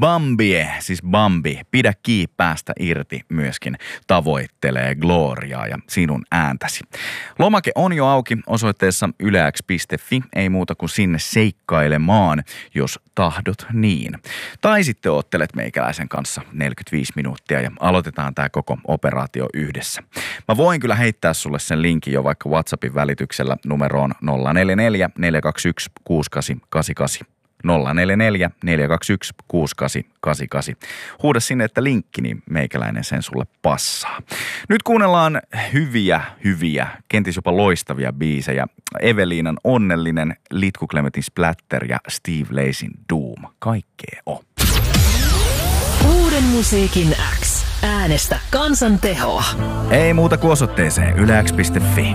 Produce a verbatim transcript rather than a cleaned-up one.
Bambi, siis Bambi, pidä kiinni päästä irti myöskin tavoittelee Gloriaa ja sinun ääntäsi. Lomake on jo auki osoitteessa yle x piste fi, ei muuta kuin sinne seikkailemaan, jos tahdot niin. Tai sitten oottelet meikäläisen kanssa neljäkymmentäviisi minuuttia ja aloitetaan tää koko operaatio yhdessä. Mä voin kyllä heittää sulle sen linkin jo vaikka WhatsAppin välityksellä numeroon nolla neljä neljä neljä kaksi yksi kuusi kahdeksan kahdeksan kahdeksan. nolla neljä neljä neljä kaksi yksi kuusi kahdeksan kahdeksan kahdeksan. Huuda sinne, että linkki, niin meikäläinen sen sulle passaa. Nyt kuunnellaan hyviä, hyviä, kenties jopa loistavia biisejä. Eveliinan Onnellinen, Litku Clementin Splatter ja Steve Lacyn Doom. Kaikkea on. Uuden musiikin X. Äänestä kansan tehoa. Ei muuta kuin osoitteeseen yle x piste fi.